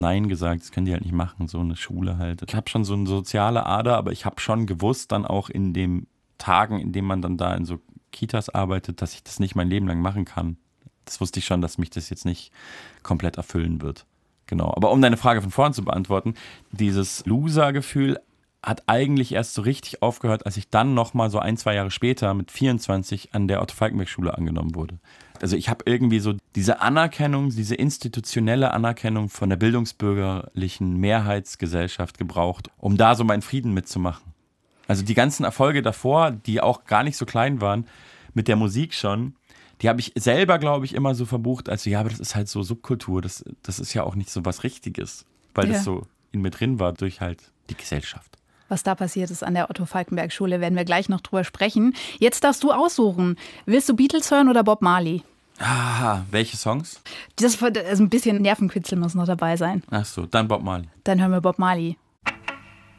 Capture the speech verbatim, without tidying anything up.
Nein gesagt, das können die halt nicht machen, so eine Schule halt. Ich habe schon so eine soziale Ader, aber ich habe schon gewusst, dann auch in den Tagen, in denen man dann da in so Kitas arbeitet, dass ich das nicht mein Leben lang machen kann. Das wusste ich schon, dass mich das jetzt nicht komplett erfüllen wird. Genau. Aber um deine Frage von vorn zu beantworten, dieses Loser-Gefühl hat eigentlich erst so richtig aufgehört, als ich dann nochmal so ein, zwei Jahre später mit vierundzwanzig an der Otto-Falckenberg-Schule angenommen wurde. Also ich habe irgendwie so diese Anerkennung, diese institutionelle Anerkennung von der bildungsbürgerlichen Mehrheitsgesellschaft gebraucht, um da so meinen Frieden mitzumachen. Also die ganzen Erfolge davor, die auch gar nicht so klein waren, mit der Musik schon, die habe ich selber, glaube ich, immer so verbucht, als so, ja, aber das ist halt so Subkultur, das, das ist ja auch nicht so was Richtiges, weil Ja. das so in mir drin war durch halt die Gesellschaft. Was da passiert ist an der Otto-Falckenberg-Schule, werden wir gleich noch drüber sprechen. Jetzt darfst du aussuchen. Willst du Beatles hören oder Bob Marley? Ah, welche Songs? Das, also ein bisschen Nervenkitzel muss noch dabei sein. Ach so, dann Bob Marley. Dann hören wir Bob Marley.